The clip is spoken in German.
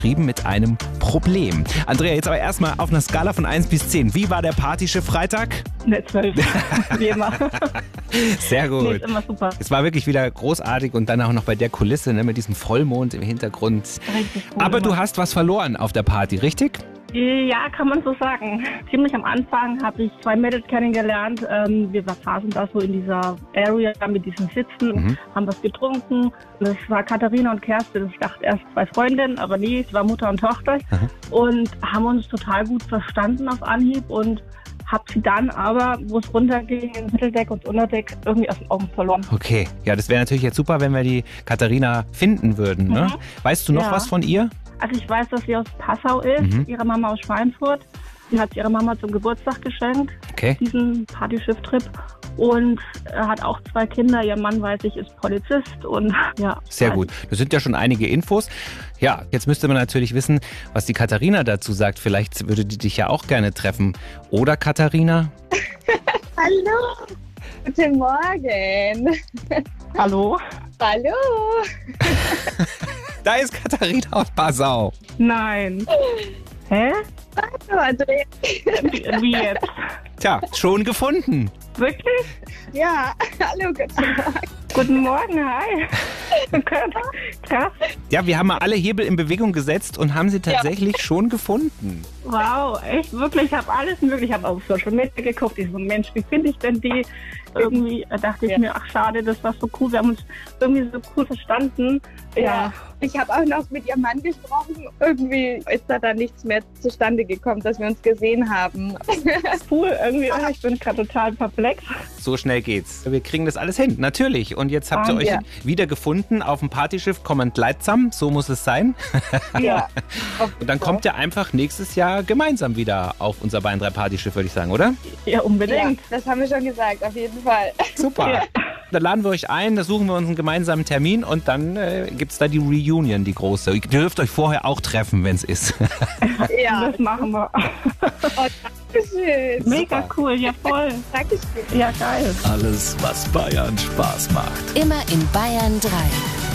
mit einem Problem. Andrea, jetzt aber erstmal auf einer Skala von 1 bis 10. Wie war der Partyschiff Freitag? Eine 12, wie immer. Sehr gut. Nee, ist immer super. Es war wirklich wieder großartig und dann auch noch bei der Kulisse, ne, mit diesem Vollmond im Hintergrund. Richtig cool Aber du immer. hast was verloren auf der Party, richtig? Ja, kann man so sagen. Ziemlich am Anfang habe ich 2 Mädels kennengelernt. Wir saßen da so in dieser Area mit diesen Sitzen, haben was getrunken. Das war Katharina und Kerstin. Ich dachte erst 2 Freundinnen, aber nee, es war Mutter und Tochter. Und haben uns total gut verstanden auf Anhieb und habe sie dann aber, wo es runterging, ins Mitteldeck und Unterdeck, irgendwie aus den Augen verloren. Okay, ja, das wäre natürlich jetzt super, wenn wir die Katharina finden würden. Ne? Weißt du noch was von ihr? Also ich weiß, dass sie aus Passau ist, ihre Mama aus Schweinfurt. Sie hat ihre Mama zum Geburtstag geschenkt, diesen Partyschiff-Trip. Und er hat auch 2 Kinder. Ihr Mann, weiß ich, ist Polizist. Und ja. Sehr gut. Das sind ja schon einige Infos. Ja, jetzt müsste man natürlich wissen, was die Katharina dazu sagt. Vielleicht würde die dich ja auch gerne treffen. Oder, Katharina? Hallo. Guten Morgen. Hallo? Hallo. Da ist Katharina aus Passau. Nein. Hä? Hallo, Andrea. Wie jetzt? Tja, schon gefunden. Wirklich? Ja, hallo, guten Morgen. Guten Morgen, hi. Krass. Ja, wir haben mal alle Hebel in Bewegung gesetzt und haben sie tatsächlich schon gefunden. Wow, echt wirklich. Ich habe alles mögliche. Ich habe auf Social Media geguckt. Ich so, Mensch, wie finde ich denn die? Irgendwie dachte ich mir, ach schade, das war so cool. Wir haben uns irgendwie so cool verstanden. Ja. Ich habe auch noch mit ihrem Mann gesprochen. Irgendwie ist da dann nichts mehr zustande gekommen, dass wir uns gesehen haben. Cool, irgendwie. Ich bin gerade total perplex. So schnell geht's. Wir kriegen das alles hin, natürlich. Und jetzt habt ihr euch wieder gefunden auf dem Partyschiff Kommend Leidsam. So muss es sein. Ja. Und dann kommt ihr einfach nächstes Jahr gemeinsam wieder auf unser Bayern 3 Partyschiff, würde ich sagen, oder? Ja, unbedingt. Ja, das haben wir schon gesagt, auf jeden Fall. Super. Ja. Da laden wir euch ein, da suchen wir uns einen gemeinsamen Termin und dann gibt es da die Reunion, die große. Ihr dürft euch vorher auch treffen, wenn es ist. Ja, Das machen wir. Oh, Dankeschön. Mega cool, ja voll. Dankeschön. Ja, geil. Alles, was Bayern Spaß macht. Immer in Bayern 3.